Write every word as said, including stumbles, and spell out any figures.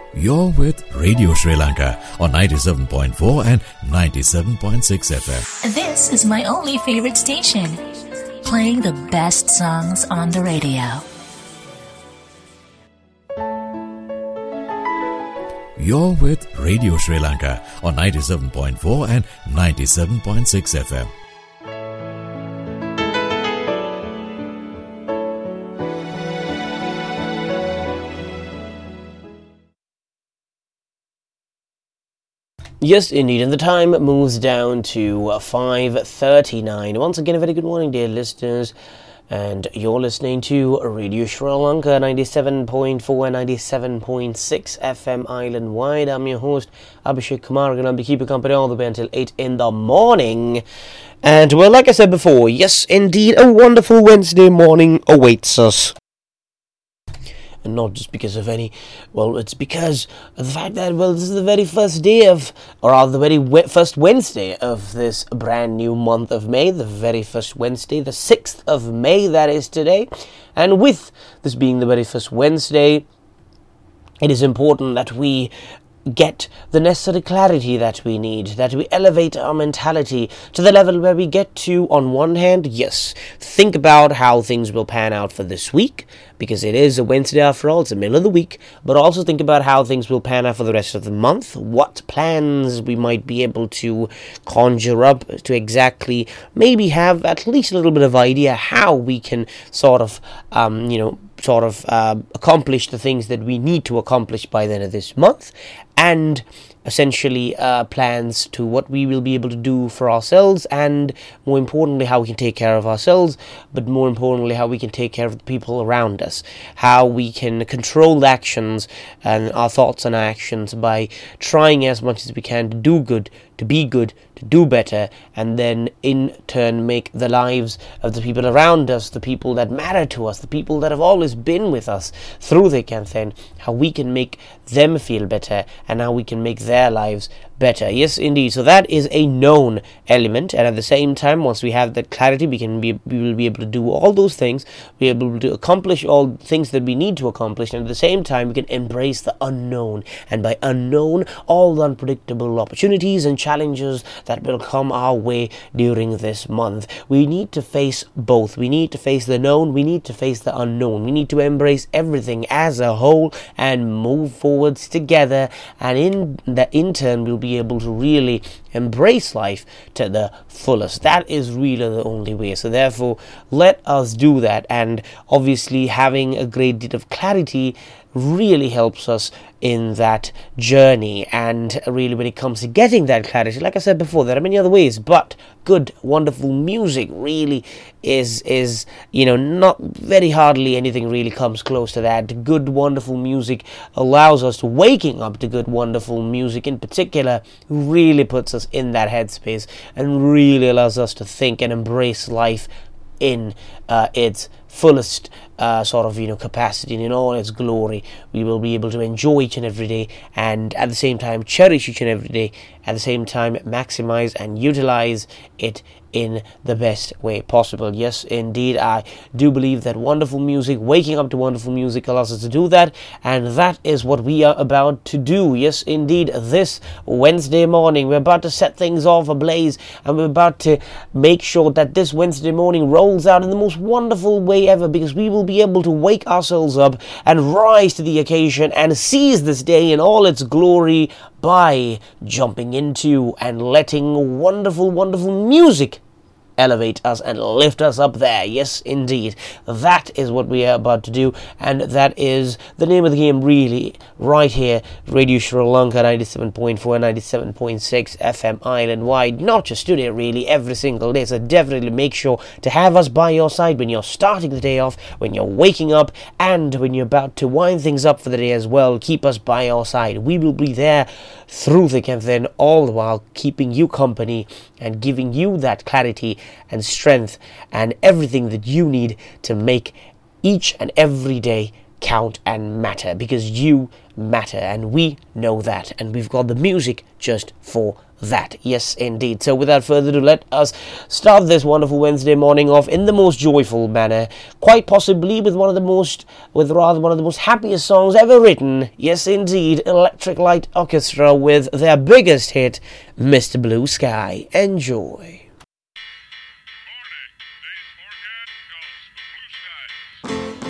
You're with Radio Sri Lanka on ninety-seven point four and ninety-seven point six F M. This is my only favorite station, playing the best songs on the radio. You're with Radio Sri Lanka on ninety-seven point four and ninety-seven point six F M. Yes, indeed, and the time moves down to five thirty-nine. Once again, a very good morning, dear listeners, and you're listening to Radio Sri Lanka, ninety-seven point four and ninety-seven point six F M island-wide. I'm your host, Abhishek Kumar, and I'll be keeping company all the way until eight in the morning. And, well, like I said before, yes, indeed, a wonderful Wednesday morning awaits us. And not just because of any, well, it's because of the fact that, well, this is the very first day of, or rather the very we- first Wednesday of this brand new month of May, the very first Wednesday, the sixth of May, that is today. And with this being the very first Wednesday, it is important that we get the necessary clarity that we need, that we elevate our mentality to the level where we get to, on one hand, yes, think about how things will pan out for this week, because it is a Wednesday after all, it's the middle of the week, but also think about how things will pan out for the rest of the month, what plans we might be able to conjure up to exactly maybe have at least a little bit of idea how we can sort of, um, you know, sort of uh, accomplish the things that we need to accomplish by the end of this month, and essentially uh, plans to what we will be able to do for ourselves, and more importantly how we can take care of ourselves, but more importantly how we can take care of the people around us, how we can control actions and our thoughts and our actions by trying as much as we can to do good, to be good, to do better, and then in turn make the lives of the people around us, the people that matter to us, the people that have always been with us through thick and thin, how we can make them feel better and how we can make their lives better. Yes, indeed. So that is a known element, and at the same time, once we have that clarity, we can be we will be able to do all those things, be able to accomplish all things that we need to accomplish, and at the same time, we can embrace the unknown, and by unknown, all the unpredictable opportunities and challenges that will come our way during this month. We need to face both. We need to face the known, we need to face the unknown. We need to embrace everything as a whole and move forwards together, and in that in turn, we'll be able to really embrace life to the fullest. That is really the only way. So therefore, let us do that, and obviously having a great deal of clarity really helps us in that journey. And really, when it comes to getting that clarity, like I said before, there are many other ways, but good, wonderful music really is is you know not very hardly anything really comes close to that. Good, wonderful music allows us to, waking up to good, wonderful music in particular really puts us in that headspace and really allows us to think and embrace life in uh, its fullest uh, sort of, you know, capacity and in all its glory. We will be able to enjoy each and every day, and at the same time cherish each and every day, at the same time maximize and utilize it in the best way possible. Yes, indeed, I do believe that wonderful music, waking up to wonderful music, allows us to do that, and that is what we are about to do. Yes, indeed, this Wednesday morning, we're about to set things off ablaze, and we're about to make sure that this Wednesday morning rolls out in the most wonderful way ever, because we will be able to wake ourselves up and rise to the occasion and seize this day in all its glory by jumping into and letting wonderful, wonderful music elevate us and lift us up there. Yes, indeed. That is what we are about to do, and that is the name of the game really, right here, Radio Sri Lanka, ninety-seven point four, ninety-seven point six F M island-wide, not just today, really, every single day. So definitely make sure to have us by your side when you're starting the day off, when you're waking up, and when you're about to wind things up for the day as well. Keep us by your side. We will be there through thick and thin, all the while keeping you company and giving you that clarity and strength and everything that you need to make each and every day count and matter, because you matter, and we know that, and we've got the music just for that. Yes, indeed. So without further ado, let us start this wonderful Wednesday morning off in the most joyful manner, quite possibly with one of the most, with rather one of the most happiest songs ever written. Yes, indeed, Electric Light Orchestra with their biggest hit, Mister Blue Sky. Enjoy.